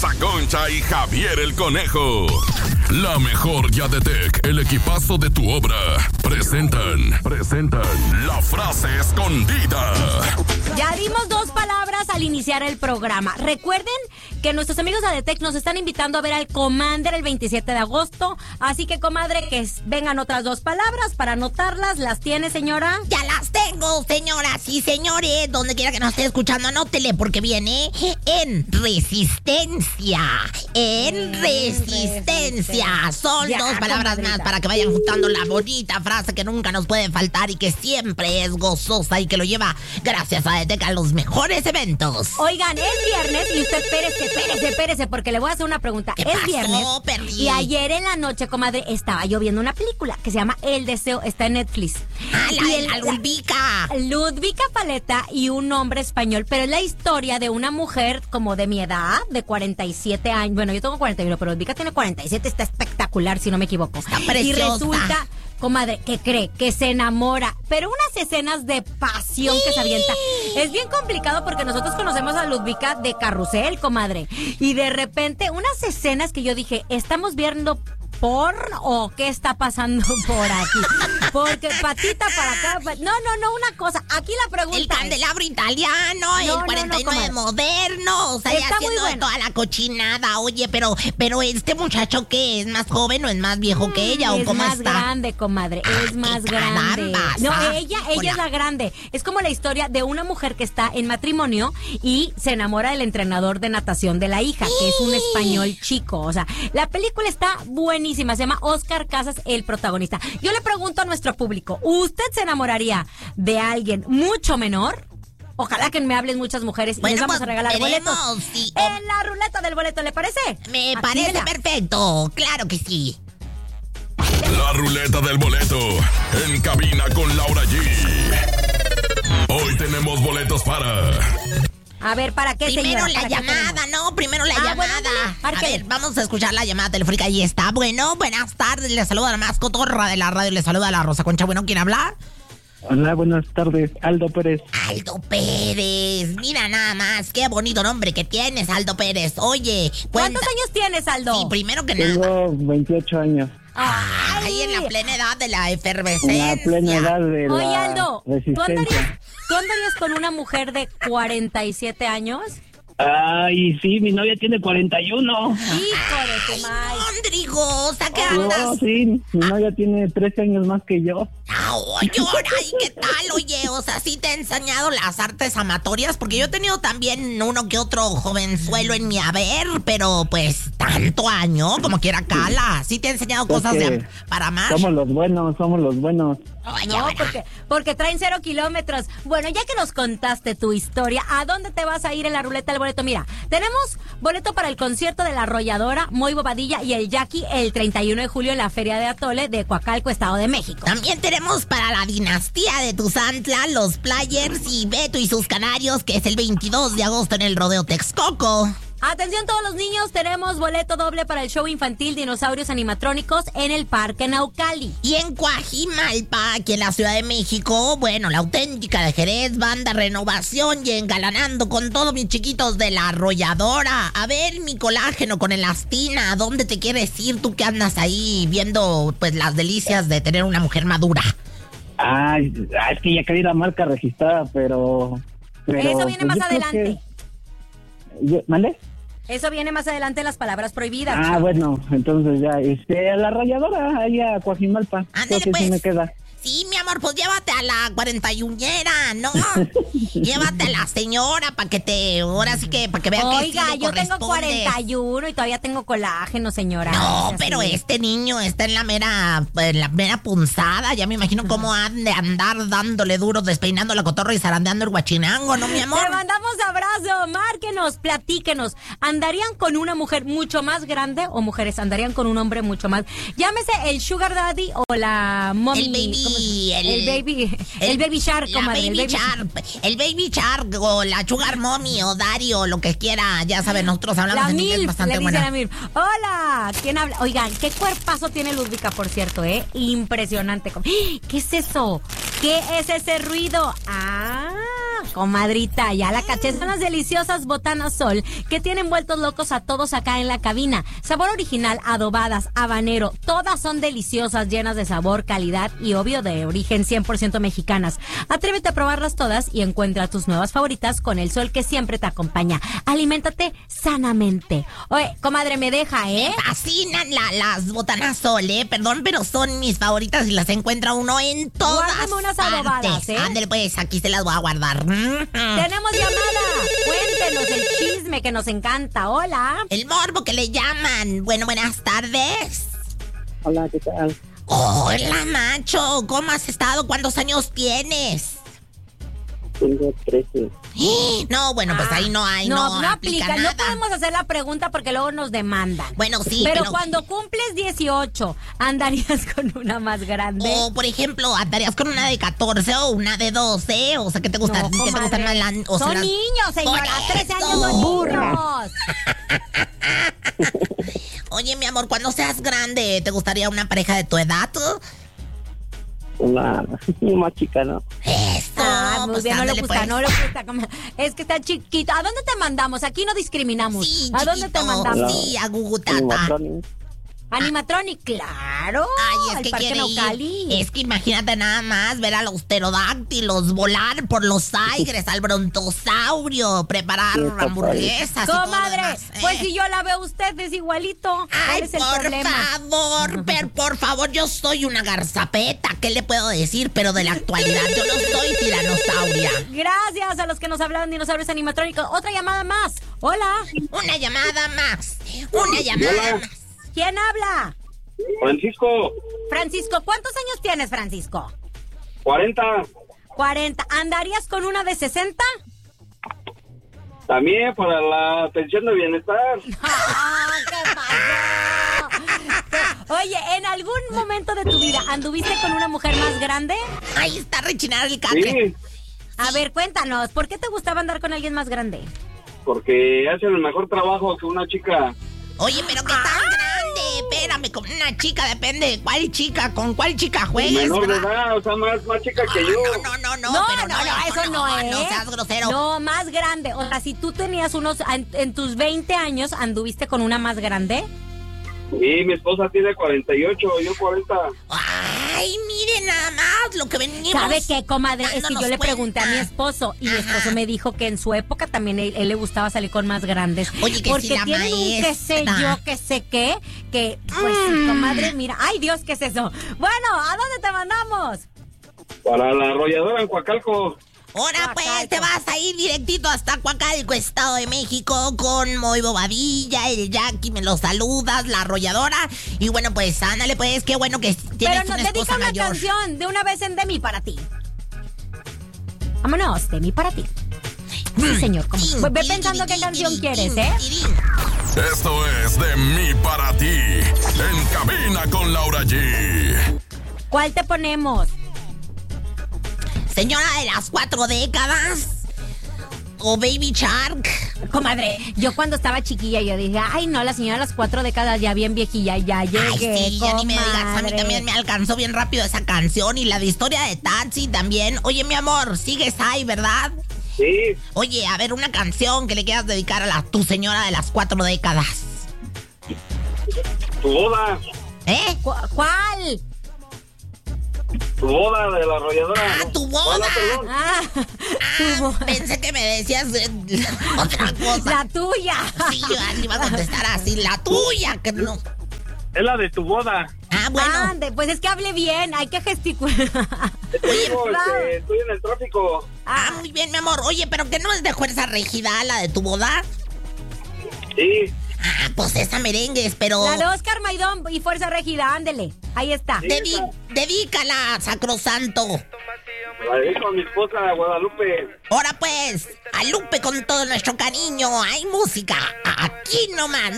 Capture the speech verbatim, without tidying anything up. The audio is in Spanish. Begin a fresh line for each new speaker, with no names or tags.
Rosa Concha y Javier el Conejo. La mejor Yadetec, el equipazo de tu obra. Presentan, presentan la frase escondida.
Ya dimos dos palabras al iniciar el programa. Recuerden que nuestros amigos de Yadetec nos están invitando a ver al Commander el veintisiete de agosto. Así que, comadre, que vengan otras dos palabras para anotarlas. ¿Las tiene, señora?
Ya las tengo, señoras y señores. Donde quiera que nos esté escuchando, anótele porque viene en resistencia. En resistencia. Son ya, dos palabras comadrita. Más para que vayan juntando la bonita frase que nunca nos puede faltar y que siempre es gozosa y que lo lleva gracias a Yadetec a los mejores eventos.
Oigan, es viernes y usted espérese, espérese, espérese, porque le voy a hacer una pregunta. Es
pasó,
viernes
perdí?
Y ayer en la noche, comadre, estaba yo viendo una película que se llama El Deseo, está en Netflix.
Ah, la,
y el,
la Ludvika.
Ludvika Paleta y un hombre español, pero es la historia de una mujer como de mi edad, de cuarenta y siete años. Bueno, yo tengo cuarenta y uno, pero Ludvika tiene cuarenta y siete, está espectacular, si no me equivoco.
Está preciosa.
Y resulta, comadre, que cree que se enamora, pero unas escenas de pasión que se avienta. Es bien complicado porque nosotros conocemos a Ludvika de Carrusel, comadre, y de repente unas escenas que yo dije, estamos viendo porno o qué está pasando por aquí, porque patita para acá, pa... no, no, no, una cosa, aquí la pregunta
el candelabro es... italiano, no, el cuarenta y nueve no, no, moderno, o sea, ya haciendo bueno. Toda la cochinada, oye, pero, pero este muchacho, ¿qué? ¿Es más joven o es más viejo que ella o cómo está?
Es más grande, comadre, es
Ay,
más grande.
Carambas,
no,
ah,
ella, ella
hola.
Es la grande. Es como la historia de una mujer que está en matrimonio y se enamora del entrenador de natación de la hija, que es un español chico, o sea, la película está buenísima. Se llama Oscar Casas, el protagonista. Yo le pregunto a nuestro público, ¿usted se enamoraría de alguien mucho menor? Ojalá que me hablen muchas mujeres y bueno, les vamos pues, a regalar
veremos,
boletos.
Sí,
oh. En la ruleta del boleto, ¿le parece?
Me
Aquí
parece
la...
perfecto, claro que sí.
La ruleta del boleto en cabina con Laura G. Hoy tenemos boletos para...
A ver, ¿para qué,
Primero
señora?
la llamada, ¿no? Primero la
ah,
llamada.
Bueno,
a ver, vamos a escuchar la llamada telefónica. Ahí está. Bueno, buenas tardes. Le saluda la más cotorra de la radio. Le saluda la Rosa Concha. Bueno, ¿quién habla?
Hola, buenas tardes. Aldo Pérez.
Aldo Pérez. Mira nada más. Qué bonito nombre que tienes, Aldo Pérez. Oye,
¿cuántos cuenta... años tienes, Aldo?
Sí, primero que
Tengo
nada.
Tengo veintiocho años.
Ay, Ay, en la plena edad de la efervescencia.
En la plena edad de
Oye,
la
Aldo,
resistencia.
¿tú andarías, ¿tú andarías con una mujer de cuarenta y siete años?
Ay, sí, mi novia tiene cuarenta y uno.
Hijo de tu madre.
Rodrigo, o sea, ¿qué
No,
andas?
sí, mi novia tiene trece años más que yo.
Oye, ¿y qué tal? Oye, o sea, ¿sí te he enseñado las artes amatorias? Porque yo he tenido también uno que otro jovenzuelo en mi haber, pero pues tanto año, como quiera cala. ¿Sí te he enseñado
Pues
cosas de, para más?
Somos los buenos, somos los buenos.
Oye,
no,
bueno.
porque, porque traen cero kilómetros. Bueno, ya que nos contaste tu historia, ¿a dónde te vas a ir en la ruleta del boleto? Mira, tenemos boleto para el concierto de La Arrolladora, Moy Bobadilla y el Jackie el treinta y uno de julio en la Feria de Atole de Coacalco, Estado de México.
También tenemos para la dinastía de Tuzantla, los Players y Beto y sus Canarios, que es el veintidós de agosto en el Rodeo Texcoco.
Atención todos los niños, tenemos boleto doble para el show infantil Dinosaurios Animatrónicos en el Parque Naucali.
Y en Coajimalpa, aquí en la Ciudad de México, bueno, la auténtica de Jerez, banda Renovación y engalanando con todos mis chiquitos de La Arrolladora. A ver, mi colágeno con elastina, ¿a dónde te quieres ir tú que andas ahí viendo pues las delicias de tener una mujer madura?
Ay, es que ya quería ir a marca registrada, pero... pero
Eso viene
pues
más adelante.
Que... ¿Mande?
Eso viene más adelante en las palabras prohibidas.
Ah, bueno, entonces ya, este, a La Arrolladora, ahí a Coajimalpa.
Ándale,
creo que
pues.
Sí me queda.
Sí, mi amor, pues llévate a la cuarenta y unera, ¿no? Llévate a la señora para que te, ahora sí que, para que vean que sí
Oiga,
le
yo tengo
correspondes.
cuarenta y uno y todavía tengo colágeno, señora.
No,
Es
pero
así.
este niño está en la mera, en la mera punzada. Ya me imagino cómo han de andar dándole duro, despeinando la cotorra y zarandeando el guachinango, ¿no, mi amor?
Te mandamos abrazo, márquenos, platíquenos. ¿Andarían con una mujer mucho más grande o mujeres andarían con un hombre mucho más? Llámese el Sugar Daddy o la mommy.
El baby,
el,
el,
el baby, el, el baby shark,
la
comadre.
baby
El baby
shark, el baby shark o la sugar mommy o daddy o lo que quiera. Ya saben, nosotros hablamos
La
en inglés
Milf,
bastante
le dice
buena.
la Milf. Hola, ¿quién habla? Oigan, qué cuerpazo tiene Ludvika, por cierto, ¿eh? Impresionante. ¿Qué es eso? ¿Qué es ese ruido? Ah, comadrita, ya la caché. Son las deliciosas botanas Sol que tienen vueltos locos a todos acá en la cabina. Sabor original, adobadas, habanero, todas son deliciosas, llenas de sabor, calidad y obvio de origen cien por ciento mexicanas. Atrévete a probarlas todas y encuentra tus nuevas favoritas con el Sol que siempre te acompaña. Aliméntate sanamente. Oye, comadre, me deja, ¿eh?
Me fascinan la, las botanas Sol, ¿eh? Perdón, pero son mis favoritas y las encuentra uno en todas
Guárdame unas
partes.
adobadas, ¿eh?
Ándale, pues, aquí se las voy a guardar.
Tenemos llamada. Cuéntenos el chisme que nos encanta. Hola.
El morbo que le llaman. Bueno, buenas tardes.
Hola, ¿qué tal?
Hola, macho. ¿Cómo has estado? ¿Cuántos años tienes?
Tengo trece.
No, bueno, pues ahí no hay, no,
No, no
aplica,
aplica.
nada.
No podemos hacer la pregunta porque luego nos demandan.
Bueno, sí,
Pero,
pero...
cuando cumples dieciocho, ¿andarías con una más grande?
O, por ejemplo, ¿andarías con una de catorce o una de doce? O sea, ¿qué te gusta?
No,
¿Qué te
comadre.
gustan más? La, o sea,
Son
las-
niños, señora.
Por
trece
eso.
años son niños.
Oye, mi amor, cuando seas grande, ¿te gustaría una pareja de tu edad?
Una más chica, ¿no?
Eso.
Ah, muy
pues
bien, no le
ándale,
gusta,
pues.
no le gusta. como- Es que está chiquito. ¿A dónde te mandamos? Aquí no discriminamos.
Sí,
¿A dónde te
chiquito.
mandamos?
Sí, a Gugutata.
Animatronic.
Animatronic, claro.
Ay, es
al
que
Parque
quiere
Naucali.
ir. Es que imagínate nada más ver a los pterodáctilos volar por los aires, al brontosaurio, preparar
Sí, está
hamburguesas y todo lo
Comadre,
demás, ¿eh?
pues si yo la veo a usted es igualito. ¿Cuál
Ay,
es el
por
problema?
favor, per, por favor, yo soy una garzapeta, ¿qué le puedo decir? Pero de la actualidad, yo no soy tiranosauria.
Gracias a los que nos hablaron dinosaurios animatrónicos. Otra llamada más. Hola.
Una llamada más, una llamada
Hola.
más.
¿Quién habla?
Francisco,
Francisco. ¿Cuántos años tienes, Francisco?
cuarenta.
cuarenta. ¿Andarías con una de sesenta?
También para la pensión de bienestar.
¡Ah, qué pasó! Oye, ¿en algún momento de tu vida anduviste con una mujer más grande?
Ahí está rechinar el catre.
Sí,
A ver, cuéntanos, ¿por qué te gustaba andar con alguien más grande?
porque hacen el mejor trabajo que una chica.
Oye, pero qué tan grande. Espérame, con una chica, depende de cuál chica, con cuál chica juegues,
Menor de
¿verdad?
edad, o sea, más, más chica que yo.
No, no, no,
No,
pero
no, no, eso no, ¿eh?
No seas grosero.
No, más grande. O sea, si tú tenías unos, en, en tus veinte años, ¿anduviste con una más grande?
Y mi esposa tiene cuarenta y ocho, yo cuarenta.
Ay, mire nada más lo que venimos.
¿Sabe qué, comadre? Es que
dándonos
yo le pregunté a mi
cuenta.
esposo y mi
Ajá.
esposo me dijo que en su época también él, él le gustaba salir con más grandes.
Oye, que
porque
si la
tienen un qué sé
maestra.
yo, qué sé qué, que pues sí, comadre, mira, ay Dios, ¿qué es eso? Bueno, ¿a dónde te mandamos?
Para la arrolladora en Coacalco.
Ahora pues
Coacalco.
te vas a ir directito hasta Coacalco, Estado de México, con Moy Bobadilla, el Jackie, me lo saludas, la arrolladora. Y bueno, pues ándale pues, qué bueno que tienes
Pero nos
una
dedica
esposa
una
mayor.
canción de una vez en De mí para ti. Vámonos, De mí para ti. Sí, señor, como
Tin,
ve ve
tin,
pensando
tin,
qué canción
tin,
quieres,
tin,
¿eh?
tin.
Esto es De mí para ti. En cabina con Laura G.
¿Cuál te ponemos?
Señora de las cuatro décadas. O Baby Shark.
Comadre, yo cuando estaba chiquilla yo dije, ay no, la señora de las cuatro décadas ya bien viejilla, ya llegué,
Ay, sí, ya ni me digas. A mí
comadre.
también me alcanzó bien rápido esa canción. Y la de historia de Taxi también. Oye, mi amor, sigues ahí, ¿verdad?
Sí,
Oye, a ver, una canción que le quieras dedicar a la, tu señora de las cuatro décadas.
tu boda.
¿Eh?
¿Cu- ¿Cuál?
Tu boda de la arrolladora.
¡Ah, tu boda!
Hola, perdón.
Ah, tu bo-
Pensé que me decías eh, otra cosa.
la tuya.
Sí, yo así iba a contestar así, la tuya, que no.
Es la de tu boda.
Ah, bueno.
Ande, pues es que hable bien, hay que gesticular.
Te digo,
claro.
este, estoy en el tráfico.
Ah, muy bien, mi amor. Oye, pero que no es de fuerza regida la de tu boda.
Sí,
Ah, pues esa merengues, pero.
La de Oscar Maidón y Fuerza Regida, ándele. Ahí está.
Dedi- dedícala, sacrosanto.
la dedico a mi esposa Guadalupe.
Ahora pues, a Lupe con todo nuestro cariño. Hay música. Aquí nomás.